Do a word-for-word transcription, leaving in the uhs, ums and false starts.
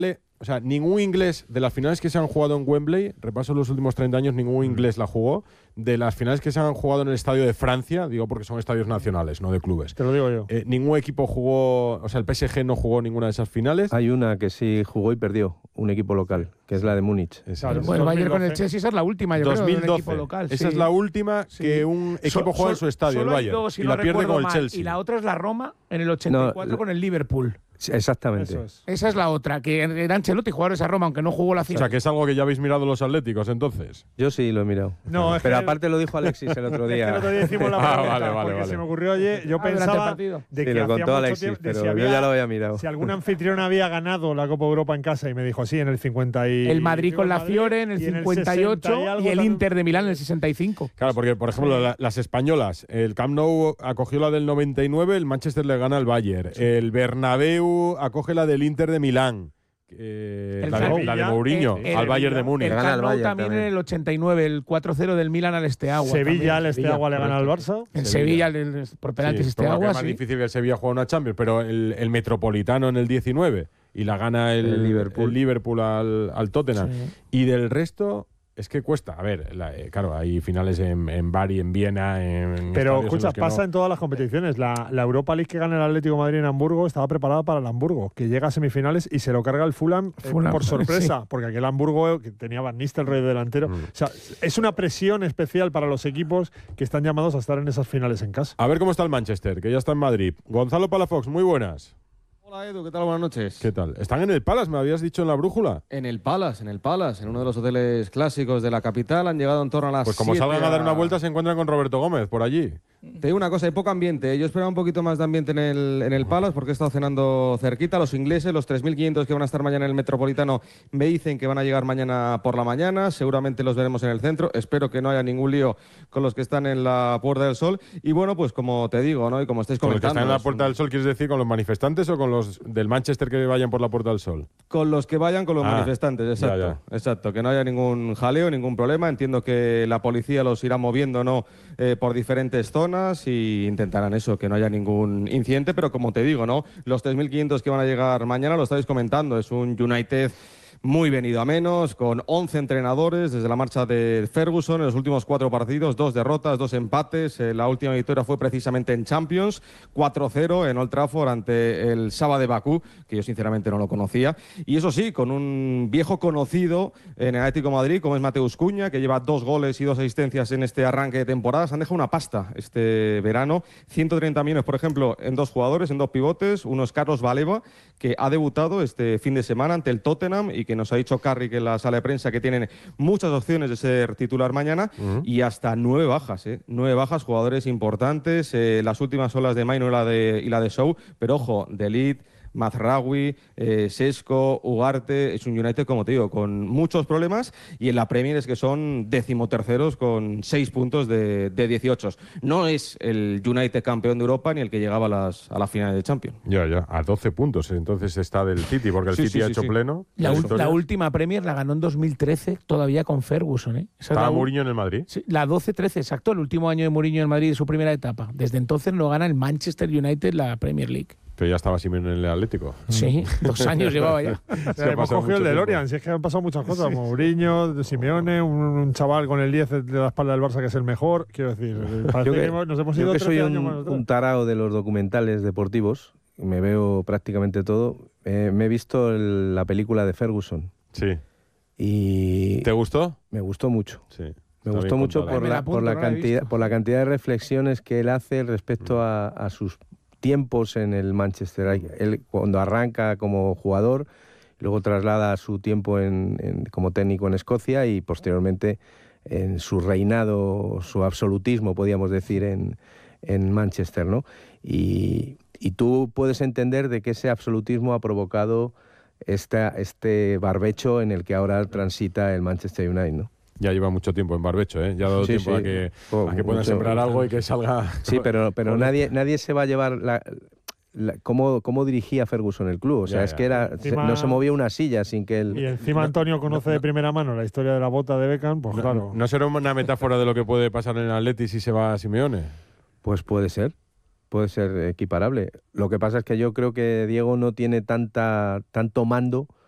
O sea, ningún inglés de las finales que se han jugado en Wembley, repaso los últimos treinta años, ningún inglés la jugó. De las finales que se han jugado en el estadio de Francia, digo porque son estadios nacionales, no de clubes. Te lo digo yo. Eh, ningún equipo jugó, o sea, el P S G no jugó ninguna de esas finales. Hay una que sí jugó y perdió, un equipo local, que es la de Múnich. Claro, Bueno, Bayern con el Chelsea, esa es la última, yo dos mil doce. creo, de un equipo local. Esa sí. es la última Sí. que un equipo So- juega en so- su estadio, el solo hay Bayern, dos, si y no la pierde recuerdo con el mal, Chelsea. Y la otra es la Roma en el ochenta y cuatro No, con el Liverpool. Sí, exactamente. Eso es. Esa es la otra, que era Ancelotti jugador esa Roma, aunque no jugó la O final. sea, que es algo que ya habéis mirado los atléticos, entonces. Yo sí lo he mirado. No, es Pero que- aparte lo dijo Alexis el otro Es que día. el otro día hicimos la Ah, pregunta, vale, vale, porque vale. se me ocurrió ayer, yo Ah, durante el pensaba partido. de Sí, que lo hacía contó mucho Alexis, tiempo- de pero si yo había- ya lo había mirado. Si algún anfitrión había ganado la Copa Europa en casa, y me dijo, sí, en el cincuenta y... El Madrid con la Madrid, Fiore en el y cincuenta y ocho sesenta algo y el también. Inter de Milán en el sesenta y cinco. Claro, porque, por ejemplo, la- las españolas, el Camp Nou acogió la del noventa y nueve, el Manchester le gana al Bayern. El Bernabéu acoge la del Inter de Milán. Eh, El la, de, Sevilla, la de Mourinho, el- el- al Bayern de El Múnich. gana Camp el Nou Bayern también también. en el ochenta y nueve, el cuatro cero del Milan al Esteagua. Sevilla, el también. Esteagua le gana al correcto. Barça. En Sevilla. Sevilla, el- por penaltis Sí, pero bueno, que Esteagua, es más sí. difícil que el Sevilla juegue una Champions, pero el, el Metropolitano en el diecinueve y la gana el, El Liverpool. el Liverpool al, al Tottenham. Sí. Y del resto, es que cuesta. A ver, la- eh, claro, hay finales en, en Bari, en Viena, en. Pero estadios en escucha, los que pasa no. en todas las competiciones. La, la Europa League que gana el Atlético de Madrid en Hamburgo estaba preparada para el Hamburgo, que llega a semifinales y se lo carga el Fulham, eh, Fulham, por sorpresa, porque aquel Hamburgo que tenía Van Nistelrooy de delantero. Mm. O sea, es una presión especial para los equipos que están llamados a estar en esas finales en casa. A ver cómo está el Manchester, que ya está en Madrid. Gonzalo Palafox, muy buenas. Hola Edu, ¿qué tal? Buenas noches. ¿Qué tal? ¿Están en el Palace, me habías dicho en la brújula? En el Palace, en el Palace, en uno de los hoteles clásicos de la capital, han llegado en torno a las Pues como siete salgan a dar una vuelta, se encuentran con Roberto Gómez por allí. Te digo una cosa, hay poco ambiente. Yo esperaba un poquito más de ambiente en el, en el Palace porque he estado cenando cerquita. Los ingleses, los tres mil quinientos que van a estar mañana en el Metropolitano, me dicen que van a llegar mañana por la mañana. Seguramente los veremos en el centro. Espero que no haya ningún lío con los que están en la Puerta del Sol. Y bueno, pues como te digo, ¿no? Y como estáis ¿Con los que comentando... están en la es Puerta un- del Sol quieres decir con los manifestantes o con los del Manchester que vayan por la Puerta del Sol? Con los que vayan, con los Ah, manifestantes, exacto. ya, ya. Exacto, que no haya ningún jaleo, ningún problema. Entiendo que la policía los irá moviendo, ¿no? Eh, por diferentes zonas y intentarán eso, que no haya ningún incidente. Pero como te digo, ¿no? Los tres mil quinientos que van a llegar mañana, lo estáis comentando, es un United muy venido a menos, con once entrenadores desde la marcha de Ferguson en los últimos cuatro partidos, dos derrotas, dos empates. Eh, la última victoria fue precisamente en Champions, cuatro cero en Old Trafford ante el Saba de Bakú, que yo sinceramente no lo conocía. Y eso sí, con un viejo conocido en el Atlético de Madrid, como es Mateus Cunha, que lleva dos goles y dos asistencias en este arranque de temporada. Se han dejado una pasta este verano, ciento treinta millones, por ejemplo, en dos jugadores, en dos pivotes. Uno es Carlos Baleba, que ha debutado este fin de semana ante el Tottenham y que nos ha dicho Carrick en la sala de prensa que tienen muchas opciones de ser titular mañana. Ujú. Y hasta nueve bajas, ¿eh? Nueve bajas, jugadores importantes. Eh, las últimas son las de Maino y la de, y la de Show, pero ojo, de Elite, Mazraoui, eh, Sesco, Ugarte. Es un United, como te digo, con muchos problemas, y en la Premier es que son decimoterceros con seis puntos de, de dieciocho. No es el United campeón de Europa ni el que llegaba a las, a las finales de Champions. Ya, ya, a doce puntos. Entonces está del City, porque el Sí, City sí, ha sí, hecho sí. pleno. La, las ul- victorias. la última Premier la ganó en dos mil trece, todavía con Ferguson. ¿eh? Esa es Estaba la, u- Mourinho en el Madrid. sí, la doce trece, exacto, el último año de Mourinho en Madrid de su primera etapa. Desde entonces no gana el Manchester United la Premier League. Pero ya estaba Simeone en el Atlético. Sí, dos años llevaba ya. O sea, que ha hemos pasado cogido el mucho de tiempo. Lorian, si es que han pasado muchas cosas. Mourinho, de Simeone, un, un chaval con el diez de la espalda del Barça que es el mejor. Quiero decir, parece Yo que que, hemos- nos hemos yo ido que soy trece un, años más atrás. un tarao de los documentales deportivos, me veo prácticamente todo. Eh, me he visto el- la película de Ferguson Sí. y ¿Te gustó? me gustó mucho. Sí. Me Está gustó bien mucho contada. por Me la la, apunto, por, la no la he cantidad, visto. por la cantidad de reflexiones que él hace respecto a, a sus tiempos en el Manchester. Hay- Él cuando arranca como jugador, luego traslada su tiempo en, en- como técnico en Escocia y posteriormente en su reinado, su absolutismo, podríamos decir, en, en Manchester, ¿no? Y, y tú puedes entender de que ese absolutismo ha provocado esta, este barbecho en el que ahora transita el Manchester United, ¿no? Ya lleva mucho tiempo en barbecho, ¿eh? Ya ha dado Sí, tiempo sí. a que, Oh, a que puedan mucho, sembrar mucho. algo y que salga. Sí, pero, pero nadie, nadie se va a llevar la, la- cómo, cómo dirigía Ferguson el club. O sea, Ya, es ya. que era, se- Encima- no se movía una silla sin que él... Y encima Antonio conoce de primera mano la historia de la bota de Beckham, pues No, claro. ¿No será una metáfora de lo que puede pasar en el Atleti si se va a Simeone? Pues puede ser, puede ser equiparable. Lo que pasa es que yo creo que Diego no tiene tanta, tanto mando